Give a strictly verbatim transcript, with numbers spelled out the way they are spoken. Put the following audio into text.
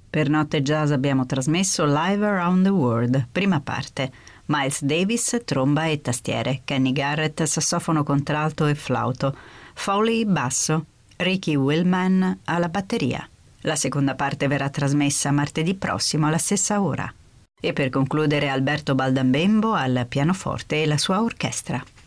Per Notte Jazz abbiamo trasmesso Live Around the World, prima parte. Miles Davis, tromba e tastiere, Kenny Garrett, sassofono contralto e flauto, Foley, basso, Ricky Willman alla batteria. La seconda parte verrà trasmessa martedì prossimo alla stessa ora. E per concludere Alberto Baldambembo al pianoforte e la sua orchestra.